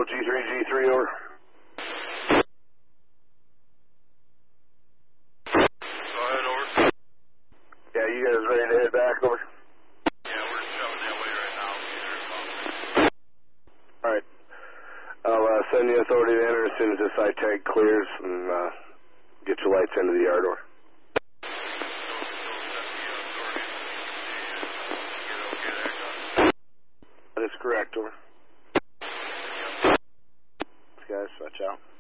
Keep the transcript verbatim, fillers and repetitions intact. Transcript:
G three, G three, over. Go ahead, over. Yeah, you guys ready to head back, over? Yeah, we're coming that way right now. We'll be there. Alright. I'll uh, send the authority to enter as soon as this site tag clears and uh, get your lights into the yard, over. That is correct, over. Guys, watch out.